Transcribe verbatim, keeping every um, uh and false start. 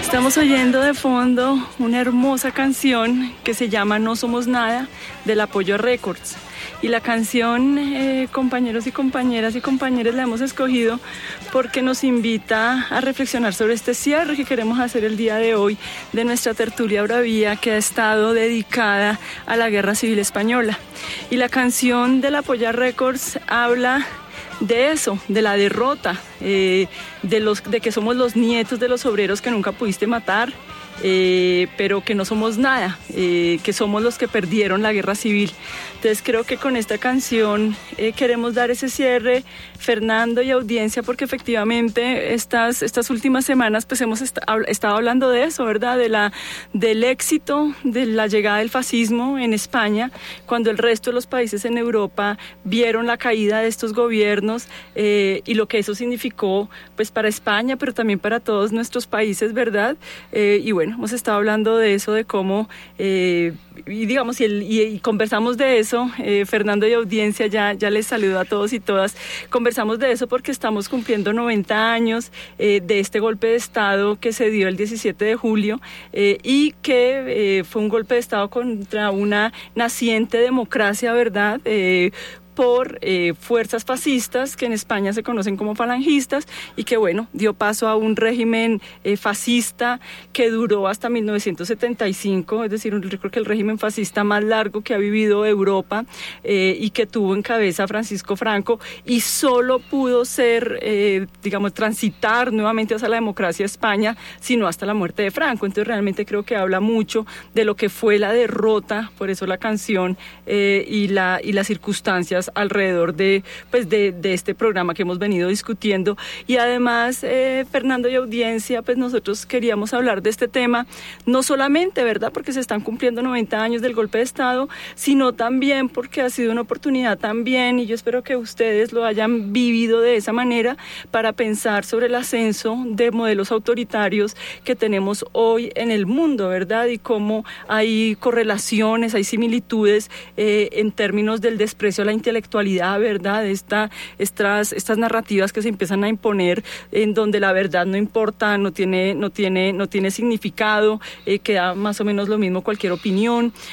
Estamos oyendo de fondo una hermosa canción que se llama No Somos Nada, del Apoyo Records. Y la canción, eh, compañeros y compañeras y compañeras, la hemos escogido porque nos invita a reflexionar sobre este cierre que queremos hacer el día de hoy de nuestra tertulia Bravía, que ha estado dedicada a la Guerra Civil Española. Y la canción del Apoyo Records habla de eso, de la derrota, eh, de, los, de que somos los nietos de los obreros que nunca pudiste matar, eh, pero que no somos nada, eh, que somos los que perdieron la guerra civil. Entonces creo que con esta canción eh, queremos dar ese cierre, Fernando y audiencia, porque efectivamente estas, estas últimas semanas pues hemos est- estado hablando de eso, ¿verdad? De la, del éxito de la llegada del fascismo en España, cuando el resto de los países en Europa vieron la caída de estos gobiernos eh, y lo que eso significó pues para España, pero también para todos nuestros países, ¿verdad? Eh, y bueno, hemos estado hablando de eso, de cómo, eh, y digamos, y, el, y, y conversamos de eso, eh, Fernando y audiencia, ya, ya les saludo a todos y todas, conversamos de eso porque estamos cumpliendo noventa años eh, de este golpe de Estado que se dio el diecisiete de julio eh, y que eh, fue un golpe de Estado contra una naciente democracia, ¿verdad?, Eh, por eh, fuerzas fascistas que en España se conocen como falangistas y que, bueno, dio paso a un régimen eh, fascista que duró hasta mil novecientos setenta y cinco, es decir, yo creo que el régimen fascista más largo que ha vivido Europa eh, y que tuvo en cabeza Francisco Franco, y solo pudo ser, eh, digamos, transitar nuevamente hacia la democracia España, sino hasta la muerte de Franco. Entonces realmente creo que habla mucho de lo que fue la derrota, por eso la canción eh, y, la, y las circunstancias alrededor de, pues de, de este programa que hemos venido discutiendo. Y además, eh, Fernando y audiencia, pues nosotros queríamos hablar de este tema, no solamente, ¿verdad?, porque se están cumpliendo noventa años del golpe de Estado, sino también porque ha sido una oportunidad también, y yo espero que ustedes lo hayan vivido de esa manera, para pensar sobre el ascenso de modelos autoritarios que tenemos hoy en el mundo, ¿verdad?, y cómo hay correlaciones, hay similitudes eh, en términos del desprecio a la intelectualidad, ¿verdad? Esta, estas, estas narrativas que se empiezan a imponer, en donde la verdad no importa, no tiene, no tiene, no tiene significado, eh, que da más o menos lo mismo cualquier opinión,